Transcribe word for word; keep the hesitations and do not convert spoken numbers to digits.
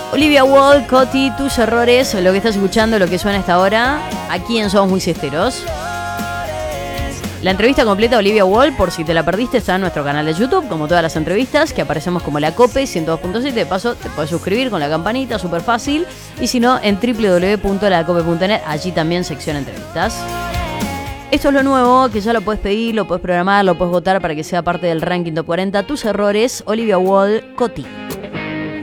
Olivia Wall, Coti, tus errores, lo que estás escuchando, lo que suena a esta hora, aquí en Somos Muy Siesteros. La entrevista completa a Olivia Wall, por si te la perdiste, está en nuestro canal de YouTube, como todas las entrevistas, que aparecemos como La Cope ciento dos punto siete. De paso, te puedes suscribir con la campanita, súper fácil. Y si no, en doble u doble u doble u punto la cope punto net, allí también sección entrevistas. Esto es lo nuevo, que ya lo puedes pedir, lo puedes programar, lo puedes votar para que sea parte del ranking top cuarenta. Tus errores, Olivia Wall, Coti.